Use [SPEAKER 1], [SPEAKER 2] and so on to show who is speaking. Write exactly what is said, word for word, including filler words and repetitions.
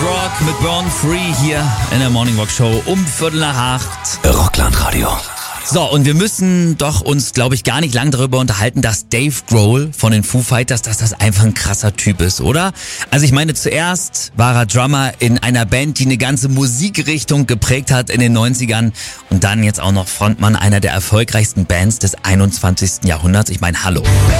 [SPEAKER 1] Rock mit Born Free hier in der Morning Rock Show um Viertel nach acht.
[SPEAKER 2] Rockland-Radio.
[SPEAKER 1] So, und wir müssen doch uns, glaube ich, gar nicht lang darüber unterhalten, dass Dave Grohl von den Foo Fighters, dass das einfach ein krasser Typ ist, oder? Also ich meine, zuerst war er Drummer in einer Band, die eine ganze Musikrichtung geprägt hat in den neunzigern und dann jetzt auch noch Frontmann einer der erfolgreichsten Bands des einundzwanzigsten Jahrhunderts. Ich meine, hallo.